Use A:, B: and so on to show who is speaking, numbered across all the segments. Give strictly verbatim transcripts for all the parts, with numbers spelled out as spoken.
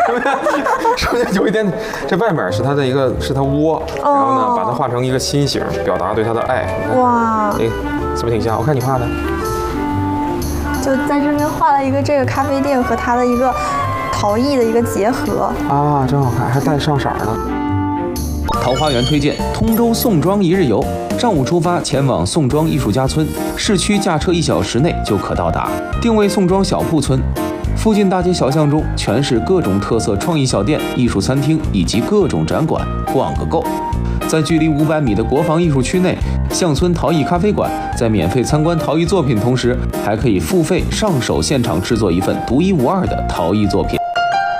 A: 首先有一点，这外面是它的一个是它窝，然后呢把它画成一个心形，表达对它的爱。
B: 哇，
A: 哎，是不是挺像？我看你画的。
B: 就在这边画了一个这个咖啡店和它的一个陶艺的一个结合
A: 啊，真好看，还带上色呢。
C: 桃花源推荐通州宋庄一日游，上午出发前往宋庄艺术家村，市区驾车一小时内就可到达。定位宋庄小铺村，附近大街小巷中全是各种特色创意小店、艺术餐厅以及各种展馆，逛个够。在距离五百米的国防艺术区内，巷村陶艺咖啡馆在免费参观陶艺作品同时，还可以付费上手现场制作一份独一无二的陶艺作品。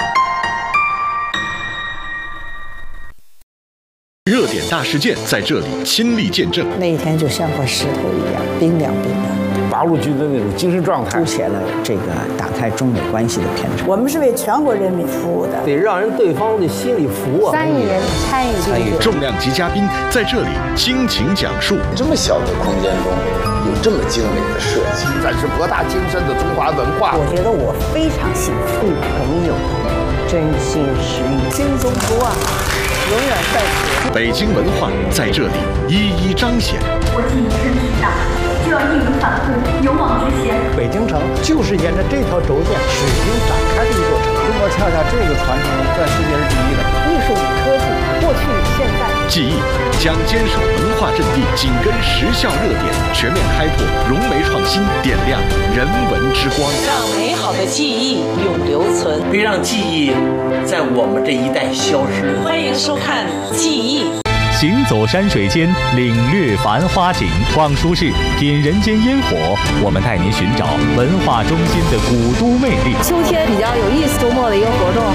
D: 热点大事件在这里亲历见证，
E: 那一天就像块石头一样，冰凉冰凉。
F: 八路军的那种精神状态，
E: 凸显了这个打开中美关系的篇章。
G: 我们是为全国人民服务的，
F: 得让人对方的心里服啊。
G: 三亿人参与参与，
D: 重量级嘉宾在这里倾情讲述。
H: 这么小的空间中有这么精美的设计，
I: 展示博大精深的中华文化。
G: 我觉得我非常幸福，
E: 朋友真心实意，
G: 新中国啊，永远在此。
D: 北京文化在这里一一彰显。
J: 我既已身体大，就要义无反顾，勇往直前。
F: 北京城就是沿着这条轴线水平展开的一座城。中国恰恰这个传承在世界是第一的。
G: 艺术与科技，过去与现在。
D: 记忆将坚守文化阵地，紧跟时效热点，全面开拓融媒创新，点亮人文之光，
K: 让美好的记忆永留存，
L: 别让记忆在我们这一代消失。
K: 欢迎收看《记忆》。
M: 行走山水间，领略繁花景；逛书市，品人间烟火。我们带您寻找文化中心的古都魅力。
N: 秋天比较有意思，周末的一个活动。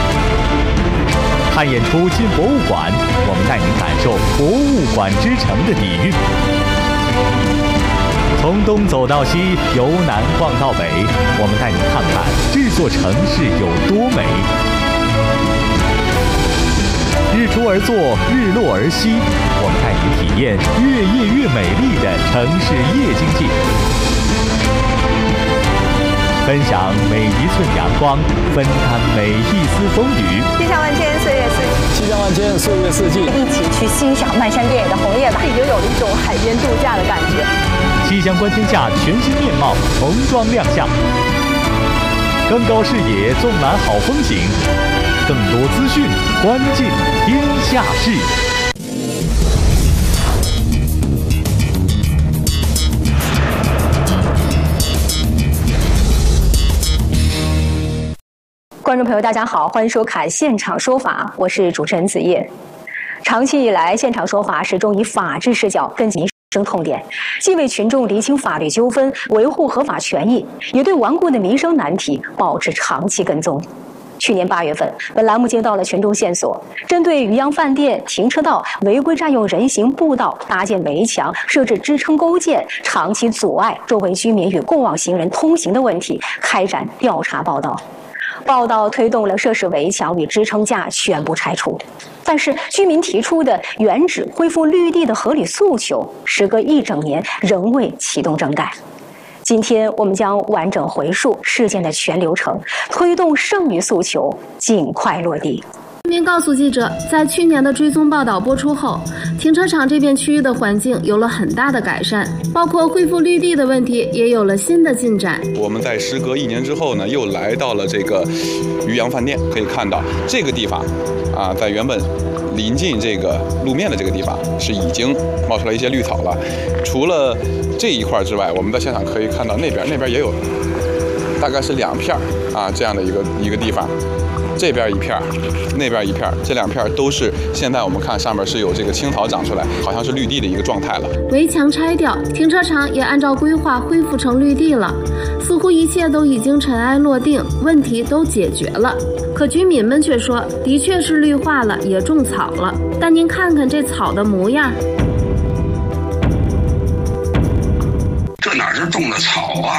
M: 看演出，进博物馆，我们带您感受博物馆之城的底蕴。从东走到西，由南逛到北，我们带您看看这座城市有多美。日出而作，日落而息，我们带您体验越夜越美丽的城市夜经济，分享每一寸阳光，分担每一丝风雨。
B: 气象万千，岁月四季。
F: 气象万千，岁月四季。
B: 一起去欣赏漫山遍野的红叶吧，已经有了一种海边度假的感觉。
M: 气象观天下全新面貌重装亮相，更高视野，纵览好风景。更多资讯，关进天下事。
O: 观众朋友，大家好，欢迎收看《现场说法》，我是主持人子叶。长期以来，《现场说法》始终以法治视角跟进民生痛点，既为群众厘清法律纠纷、维护合法权益，也对顽固的民生难题保持长期跟踪。去年八月份，本栏目接到了群众线索，针对渔阳饭店停车道违规占用人行步道、搭建围墙、设置支撑构件，长期阻碍周围居民与过往行人通行的问题，开展调查报道。报道推动了设施围墙与支撑架全部拆除，但是居民提出的原址恢复绿地的合理诉求，时隔一整年仍未启动整改。今天我们将完整回述事件的全流程，推动剩余诉求尽快落地。
P: 居民告诉记者，在去年的追踪报道播出后，停车场这片区域的环境有了很大的改善，包括恢复绿地的问题也有了新的进展。
Q: 我们在时隔一年之后呢，又来到了这个渔阳饭店，可以看到这个地方啊，在原本临近这个路面的这个地方是已经冒出来一些绿草了。除了这一块之外，我们在现场可以看到那边那边也有，大概是两片啊这样的一个一个地方。这边一片，那边一片，这两片都是现在我们看上面是有这个青草长出来，好像是绿地的一个状态了。
P: 围墙拆掉，停车场也按照规划恢复成绿地了，似乎一切都已经尘埃落定，问题都解决了。可居民们却说，的确是绿化了，也种草了，但您看看这草的模样，
R: 这哪是种的草啊？